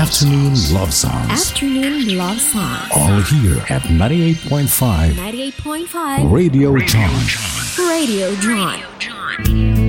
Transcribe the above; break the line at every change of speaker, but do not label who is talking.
Afternoon Love Songs.
Afternoon Love Songs.
All here at 98.5
98.5
Radio John.
Radio John.